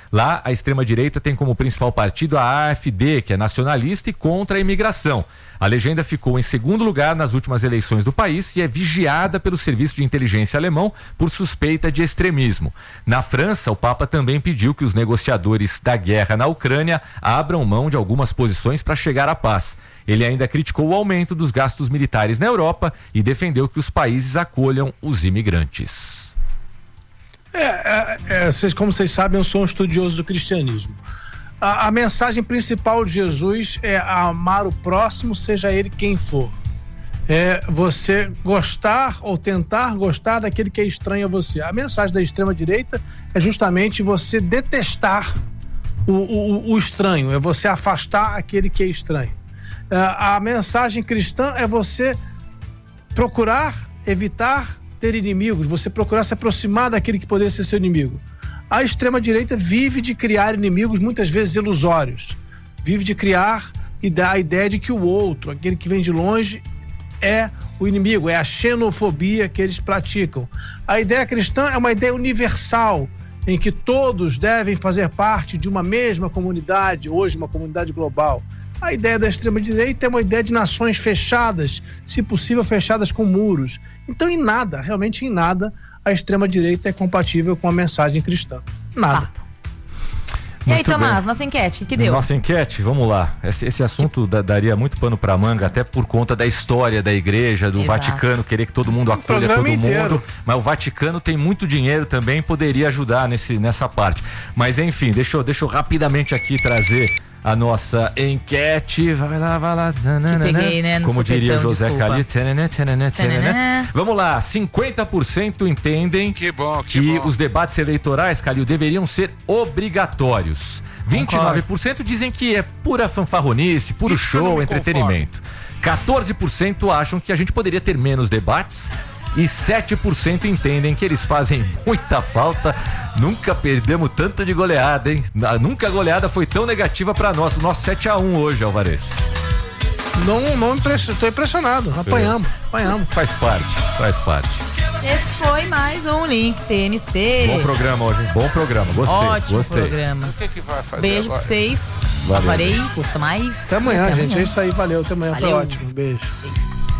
Lá, a extrema-direita tem como principal partido a AfD, que é nacionalista e contra a imigração. A legenda ficou em segundo lugar nas últimas eleições do país e é vigiada pelo serviço de inteligência alemão por suspeita de extremismo. Na França, o Papa também pediu que os negociadores da guerra na Ucrânia abram mão de algumas posições para chegar à paz. Ele ainda criticou o aumento dos gastos militares na Europa e defendeu que os países acolham os imigrantes. Como vocês sabem, eu sou um estudioso do cristianismo. A mensagem principal de Jesus é amar o próximo, seja ele quem for. É você gostar ou tentar gostar daquele que é estranho a você. A mensagem da extrema-direita é justamente você detestar o estranho, é você afastar aquele que é estranho. A mensagem cristã é você procurar evitar ter inimigos, você procurar se aproximar daquele que poderia ser seu inimigo. A extrema-direita vive de criar inimigos muitas vezes ilusórios, vive de criar e dar a ideia de que o outro, aquele que vem de longe, é o inimigo, é a xenofobia que eles praticam. A ideia cristã é uma ideia universal, em que todos devem fazer parte de uma mesma comunidade, hoje uma comunidade global. A ideia da extrema-direita é uma ideia de nações fechadas, se possível fechadas com muros. Então, em nada, realmente em nada, a extrema-direita é compatível com a mensagem cristã. Nada. E aí, Tomás, nossa enquete, que deu? Nossa enquete, vamos lá. Esse assunto daria muito pano pra manga, até por conta da história da igreja, do Vaticano, querer que todo mundo acolha todo mundo. Mas o Vaticano tem muito dinheiro também, poderia ajudar nessa parte. Mas enfim, deixa eu rapidamente aqui trazer a nossa enquete. Vai lá. Te peguei, né? Como diria José Calil. Vamos lá, 50% entendem que os debates eleitorais, Calil, deveriam ser obrigatórios. 29% dizem que é pura fanfarronice, puro show, entretenimento. 14% acham que a gente poderia ter menos debates. E 7% entendem que eles fazem muita falta. Nunca perdemos tanto de goleada, hein? Nunca a goleada foi tão negativa pra nós. O nosso 7-1 hoje, Alvarez. Tô impressionado. Apanhamos. Faz parte. Esse foi mais um Link TMC. Bom programa hoje, hein? Bom programa. Gostei. Programa. O que vai fazer Beijo agora? pra vocês. Valeu. Alvarez, Tomás. Até amanhã, gente. É isso aí. Valeu. Até amanhã. Foi Valeu. ótimo. Beijo.